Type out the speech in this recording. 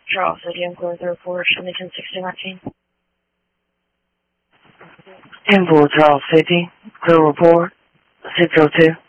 Charles City, I'm going to report, Remington 1619. Info Charles City, clear report, 602.